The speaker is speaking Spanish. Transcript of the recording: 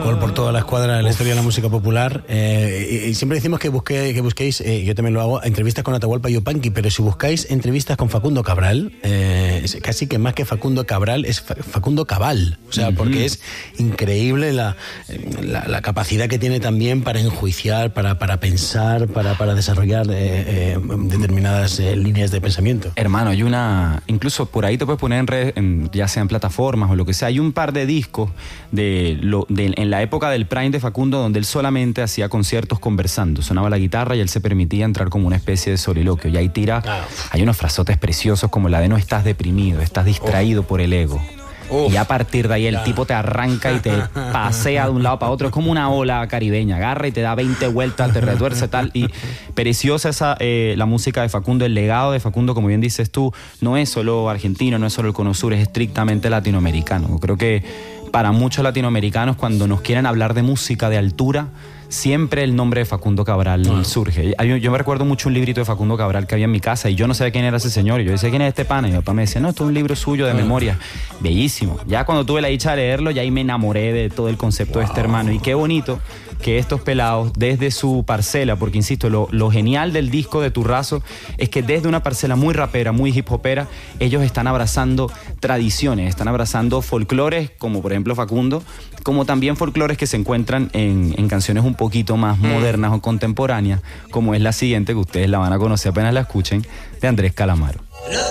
por toda la escuadra de la historia de la música popular. Y siempre decimos que busquéis, yo también lo hago, entrevistas con Atahualpa Yupanqui, pero si buscáis entrevistas con Facundo Cabral, casi que más que Facundo Cabral es Facundo Cabal, o sea, porque es increíble la capacidad que tiene también para enjuiciar, para pensar, para desarrollar determinadas líneas de pensamiento. Hermano, hay incluso por ahí te puedes poner en redes, ya sea en plataformas o lo que sea, hay un par de discos en la época del prime de Facundo donde él solamente hacía conciertos conversando, sonaba la guitarra y él se permitía entrar como una especie de soliloquio, y ahí hay unos frasotes preciosos como la de no estás deprimido, estás distraído por el ego. Y a partir de ahí el tipo te arranca y te pasea de un lado para otro. Es como una ola caribeña, agarra y te da 20 vueltas, te retuerce tal. Y preciosa la música de Facundo, el legado de Facundo, como bien dices tú, no es solo argentino, no es solo el Cono Sur, es estrictamente latinoamericano. Creo que para muchos latinoamericanos, cuando nos quieren hablar de música de altura, siempre el nombre de Facundo Cabral surge. Yo me recuerdo mucho un librito de Facundo Cabral que había en mi casa y yo no sabía quién era ese señor. Y yo decía, ¿quién es este pana? Y mi papá me decía, no, esto es un libro suyo de memoria. Bellísimo. Ya cuando tuve la dicha de leerlo, ya ahí me enamoré de todo el concepto de este hermano. Y qué bonito que estos pelados, desde su parcela, porque insisto, lo genial del disco de Turrazo es que desde una parcela muy rapera, muy hip hopera, ellos están abrazando tradiciones, están abrazando folclores, como por ejemplo Facundo, como también folclores que se encuentran en canciones un poquito más modernas o contemporáneas, como es la siguiente, que ustedes la van a conocer apenas la escuchen, de Andrés Calamaro.